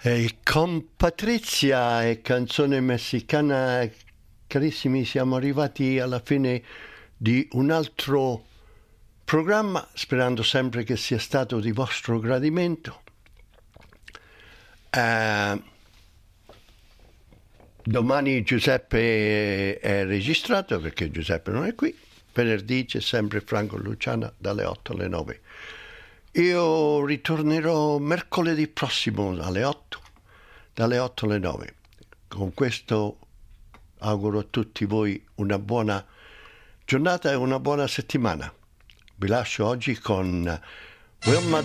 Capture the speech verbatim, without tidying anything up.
E con Patrizia e canzone messicana, carissimi, siamo arrivati alla fine di un altro programma, sperando sempre che sia stato di vostro gradimento. Uh, domani Giuseppe è registrato perché Giuseppe non è qui. Venerdì c'è sempre Franco Luciana dalle otto alle nove. Io ritornerò mercoledì prossimo alle otto, dalle otto alle nove. Con questo auguro a tutti voi una buona giornata e una buona settimana. Vi lascio oggi con Wilma